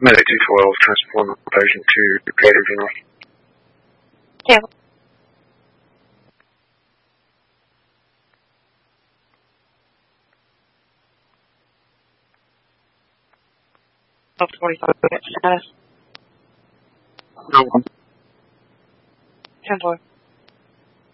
Medic 212, transport patient to Decatur General. Yeah. 45 minutes status. No one. 10-4.